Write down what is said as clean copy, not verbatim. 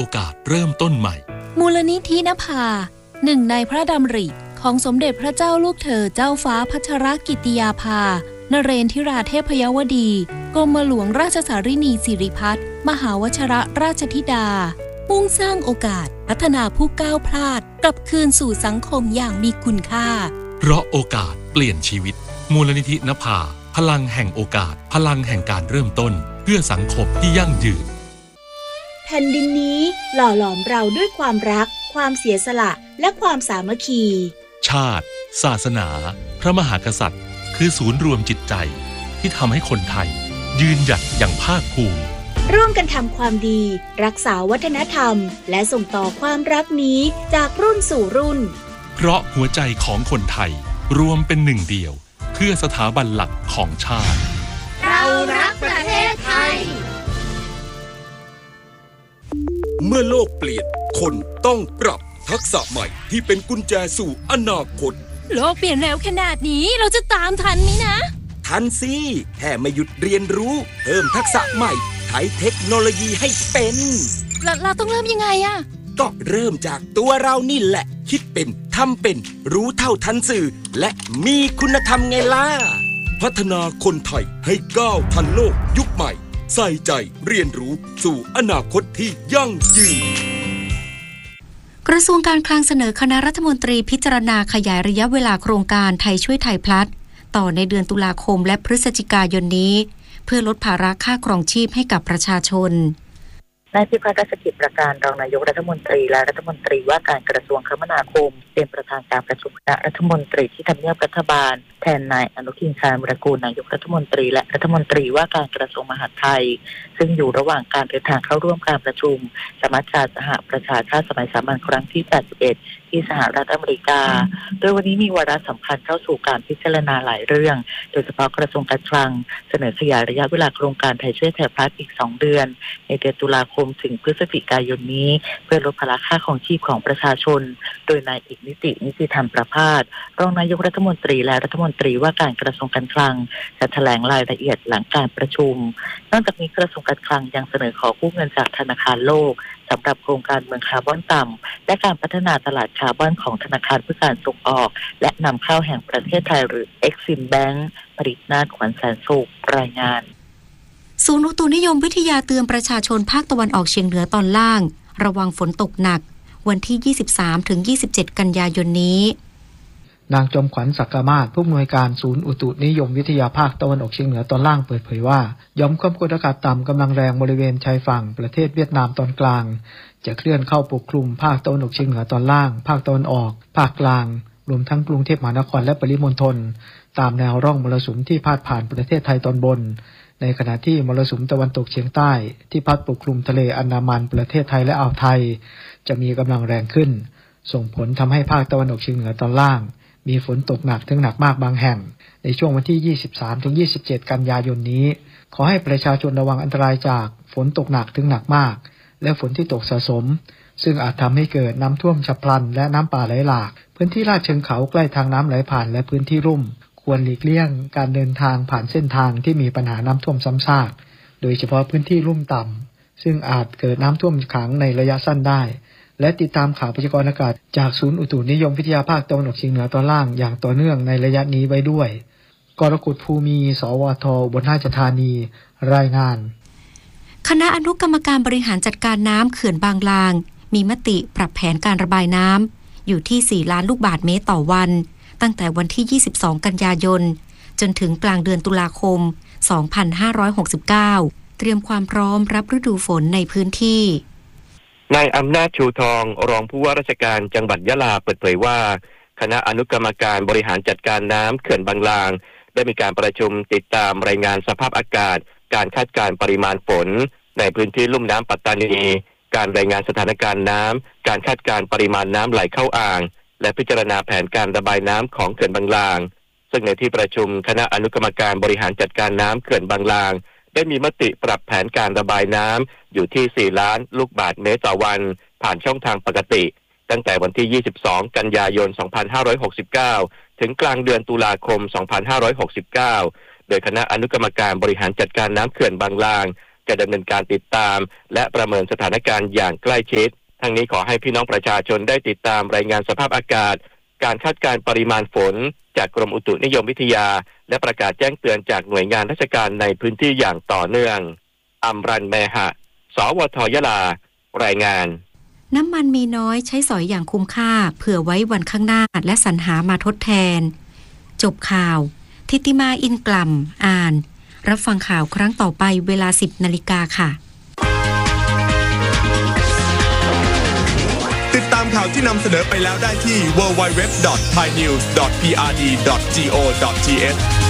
อกาสเริ่มต้นใหม่มูลนิธินภาหนึ่งในพระดำริของสมเด็จพระเจ้าลูกเธอเจ้าฟ้าพัชรกิติยาภานเรนทิราเทพยวดีกรมหลวงราชสารินีสิริพัฒน์มหาวชิรราชธิดามุ่งสร้างโอกาสพัฒนาผู้ก้าวพลาดกลับคืนสู่สังคมอย่างมีคุณค่าเพราะโอกาสเปลี่ยนชีวิตมูลนิธินภาพลังแห่งโอกาสพลังแห่งการเริ่มต้นเพื่อสังคมที่ยั่งยืนแผ่นดินนี้หล่อหลอมเราด้วยความรักความเสียสละและความสามัคคีชาติศาสนาพระมหากษัตริย์คือศูนย์รวมจิตใจที่ทำให้คนไทยยืนหยัดอย่างภาคภูมิร่วมกันทำความดีรักษาวัฒนธรรมและส่งต่อความรักนี้จากรุ่นสู่รุ่นเพราะหัวใจของคนไทยรวมเป็นหนึ่งเดียวเพื่อสถาบันหลักของชาติเรารักประเทศไทยเมื่อโลกเปลี่ยนคนต้องปรับทักษะใหม่ที่เป็นกุญแจสู่อนาคตโลกเปลี่ยนเร็วขนาดนี้เราจะตามทันไหมนะทันสิแค่ไม่หยุดเรียนรู้เพิ่มทักษะใหม่ใช้เทคโนโลยีให้เป็นเราต้องเริ่มยังไงอะก็เริ่มจากตัวเรานี่แหละคิดเป็นทำเป็นรู้เท่าทันสื่อและมีคุณธรรมไงล่ะพัฒนาคนไทยให้ก้าวทันโลกยุคใหม่ใส่ใจเรียนรู้สู่อนาคตที่ยั่งยืนกระทรวงการคลังเสนอคณะรัฐมนตรีพิจารณาขยายระยะเวลาโครงการไทยช่วยไทยพลัสต่อในเดือนตุลาคมและพฤศจิกายนนี้เพื่อลดภาระค่าครองชีพให้กับประชาชนนายพิพัฒน์ รัชกิจประการรองนายกรัฐมนตรีและรัฐมนตรีว่าการกระทรวงคมนาคมเป็นประธานการประชุมคณะรัฐมนตรีที่ทำเนียบรัฐบาลแทนนายอนุทินชาญวิรากูลนายกรัฐมนตรีและรัฐมนตรีว่าการกระทรวงมหาดไทยซึ่งอยู่ระหว่างการเดินทางเข้าร่วมการประชุมสมัชชาสหประชาชาติสมัยสามัญครั้งที่ 81 ที่สหรัฐอเมริกาโดยวันนี้มีวาระสำคัญเข้าสู่การพิจารณาหลายเรื่องโดยเฉพาะกระทรวงการคลังเสนอขยายระยะเวลาโครงการไทยช่วยไทยพลัสอีก2 เดือนในเดือนตุลาคมถึงพฤศจิกายนนี้เพื่อลดภาระค่าครองชีพของประชาชนโดยนายเอกนิติธรรมประภาสรองนายกรัฐมนตรีและรัฐมนตรีว่าการกระทรวงการคลังจะแถลงรายละเอียดหลังการประชุมนอกจากนี้กระทรวงการคลังยังเสนอขอกู้เงินจากธนาคารโลกสำหรับโครงการเมืองคาร์บอนต่ำและการพัฒนาตลาดคาร์บอนของธนาคารเพื่อการส่งออกและนำเข้าแห่งประเทศไทยหรือ Exim Bank ปรินาถ ขวัญแสนสุขรายงานศูนย์อุตุนิยมวิทยาเตือนประชาชนภาคตะวันออกเฉียงเหนือตอนล่างระวังฝนตกหนักวันที่ 23-27 กันยายนนี้นางจอมขวัญศักดิ์มาศผู้อำนวยการศูนย์อุตุนิยมวิทยาภาคตะวันออกเฉียงเหนือตอนล่างเปิดเผยว่าหย่อมความกดอากาศต่ำกำลังแรงบริเวณชายฝั่งประเทศเวียดนามตอนกลางจะเคลื่อนเข้าปกคลุมภาคตะวันออกเฉียงเหนือตอนล่างภาคตะวันออกภาคกลางรวมทั้งกรุงเทพมหานครและปริมณฑลตามแนวร่องมรสุมที่พาดผ่านประเทศไทยตอนบนในขณะที่มรสุมตะวันตกเฉียงใต้ที่พัดปกคลุมทะเลอันดามันประเทศไทยและอ่าวไทยจะมีกำลังแรงขึ้นส่งผลทำให้ภาคตะวันออกเฉียงเหนือตอนล่างมีฝนตกหนักถึงหนักมากบางแห่งในช่วงวันที่ 23-27 กันยายนนี้ขอให้ประชาชนระวังอันตรายจากฝนตกหนักถึงหนักมากและฝนที่ตกสะสมซึ่งอาจทำให้เกิดน้ำท่วมฉับพลันและน้ำป่าไหลหลากพื้นที่ลาดเชิงเขาใกล้ทางน้ำไหลผ่านและพื้นที่ลุ่มควรหลีกเลี่ยงการเดินทางผ่านเส้นทางที่มีปัญหาน้ำท่วมซ้ำซากโดยเฉพาะพื้นที่ลุ่มต่ำซึ่งอาจเกิดน้ำท่วมขังในระยะสั้นได้และติดตามข่าวพยากรณ์อากาศจากศูนย์อุตุนิยมวิทยาภาคตะวันออกเฉียงเหนือตอนล่างอย่างต่อเนื่องในระยะนี้ไว้ด้วยกรกฎภูมิสวทอุบลราชธานีรายงานคณะอนุกรรมการบริหารจัดการน้ำเขื่อนบางลางมีมติปรับแผนการระบายน้ำอยู่ที่4 ล้านลูกบาศก์เมตรต่อวันตั้งแต่วันที่ 22 กันยายนจนถึงกลางเดือนตุลาคม 2569 เตรียมความพร้อมรับฤดูฝนในพื้นที่นายอำนาจชูทองรองผู้ว่าราชการจังหวัดยะลาเปิดเผยว่าคณะอนุกรรมการบริหารจัดการน้ำเขื่อนบางลางได้มีการประชุมติดตามรายงานสภาพอากาศการคาดการณ์ปริมาณฝนในพื้นที่ลุ่มน้ำปัตตานีการรายงานสถานการณ์น้ำการคาดการณ์ปริมาณน้ำไหลเข้าอ่างและพิจารณาแผนการระบายน้ำของเขื่อนบางลางซึ่งในที่ประชุมคณะอนุกรรมการบริหารจัดการน้ำเขื่อนบางลางได้มีมติปรับแผนการระบายน้ำอยู่ที่4 ล้านลูกบาศก์เมตรต่อวันผ่านช่องทางปกติตั้งแต่วันที่ 22 กันยายน 2569 ถึงกลางเดือนตุลาคม 2569 โดยคณะอนุกรรมการบริหารจัดการน้ำเขื่อนบางลางจะดำเนินการติดตามและประเมินสถานการณ์อย่างใกล้ชิดทั้งนี้ขอให้พี่น้องประชาชนได้ติดตามรายงานสภาพอากาศการคาดการณ์ปริมาณฝนจากกรมอุตุนิยมวิทยาและประกาศแจ้งเตือนจากหน่วยงานราชการในพื้นที่อย่างต่อเนื่องอำรันแมหะ สวท.ยะลารายงานน้ำมันมีน้อยใช้สอยอย่างคุ้มค่าเผื่อไว้วันข้างหน้าและสรรหามาทดแทนจบข่าวทิติมาอินกล่ำอ่านรับฟังข่าวครั้งต่อไปเวลา 10 นาฬิกาค่ะติดตามข่าวที่นำเสนอไปแล้วได้ที่ www.thainews.prd.go.th